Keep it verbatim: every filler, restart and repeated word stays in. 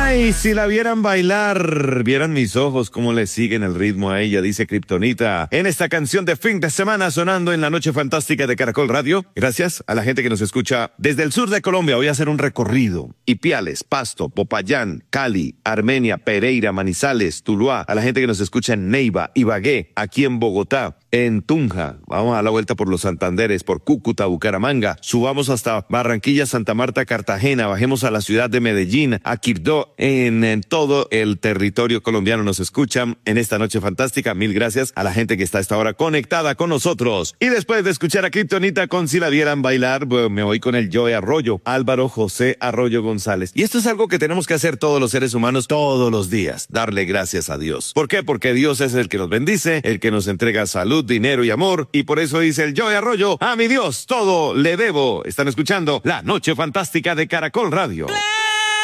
Ay, si la vieran bailar, vieran mis ojos cómo le siguen el ritmo a ella, dice Kryptonita, en esta canción de fin de semana sonando en la noche fantástica de Caracol Radio. Gracias a la gente que nos escucha desde el sur de Colombia. Voy a hacer un recorrido. Ipiales, Pasto, Popayán, Cali, Armenia, Pereira, Manizales, Tuluá. A la gente que nos escucha en Neiva, Ibagué, aquí en Bogotá, en Tunja. Vamos a dar la vuelta por los Santanderes, por Cúcuta, Bucaramanga. Subamos hasta Barranquilla, Santa Marta, Cartagena. Bajemos a la ciudad de Medellín, a Quibdó. En, en todo el territorio colombiano nos escuchan en esta noche fantástica. Mil gracias a la gente que está a esta hora conectada con nosotros. Y después de escuchar a Kryptonita con Si la vieran bailar, bueno, me voy con el Joe Arroyo, Álvaro José Arroyo González. Y esto es algo que tenemos que hacer todos los seres humanos todos los días, darle gracias a Dios. ¿Por qué? Porque Dios es el que nos bendice, el que nos entrega salud, dinero y amor. Y por eso dice el Joe Arroyo, a mi Dios todo le debo. Están escuchando la noche fantástica de Caracol Radio.